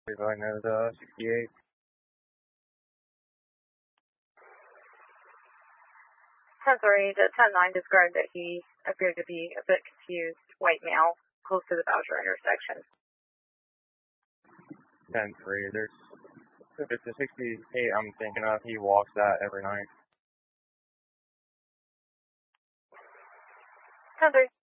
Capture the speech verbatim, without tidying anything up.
Everybody knows uh, sixty-eight. ten three, the ten nine described that he appeared to be a bit confused, white male, close to the Boucher intersection. ten three, there's, if it's a sixty-eight I'm thinking of, he walks that every night. ten three.